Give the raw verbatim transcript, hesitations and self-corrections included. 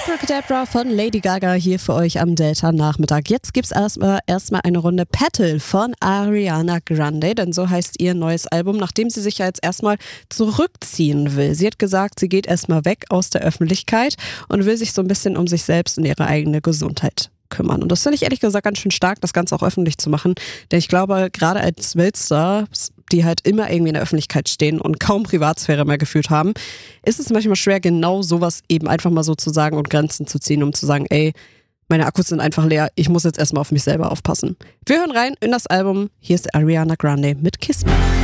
Abracadabra von Lady Gaga hier für euch am Delta-Nachmittag. Jetzt gibt's erstmal erstmal eine Runde Petal von Ariana Grande, denn so heißt ihr neues Album, nachdem sie sich ja jetzt erstmal zurückziehen will. Sie hat gesagt, sie geht erstmal weg aus der Öffentlichkeit und will sich so ein bisschen um sich selbst und ihre eigene Gesundheit kümmern. Und das finde ich ehrlich gesagt ganz schön stark, das Ganze auch öffentlich zu machen. Denn ich glaube, gerade als Weltstar, die halt immer irgendwie in der Öffentlichkeit stehen und kaum Privatsphäre mehr gefühlt haben, ist es manchmal schwer, genau sowas eben einfach mal so zu sagen und Grenzen zu ziehen, um zu sagen, ey, meine Akkus sind einfach leer, ich muss jetzt erstmal auf mich selber aufpassen. Wir hören rein in das Album. Hier ist Ariana Grande mit Kiss Me.